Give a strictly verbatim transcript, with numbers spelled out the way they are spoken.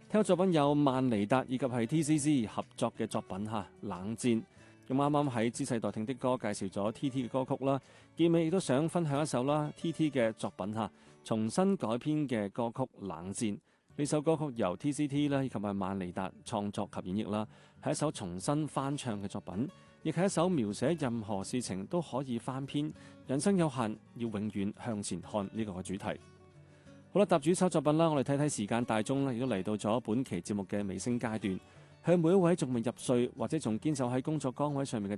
聽作品有萬妮達以及係 T C C 合作嘅作品嚇，冷戰。咁啱啱喺知世代聽的歌介紹咗 T T 嘅歌曲啦，結尾亦都想分享一首啦 T T 嘅作品嚇，重新改編嘅歌曲《冷戰》。呢首歌曲由 T C T 啦以及係萬妮達創作及演繹啦，係一首重新翻唱嘅作品，亦係一首描寫任何事情都可以翻篇，人生有限，要永遠向前看呢個嘅主題。好啦，搭主首作品啦，我哋睇睇時間大鐘啦，亦都嚟到咗本期節目嘅尾聲階段。向每一位仲未入睡或者仲堅守喺工作崗位上面嘅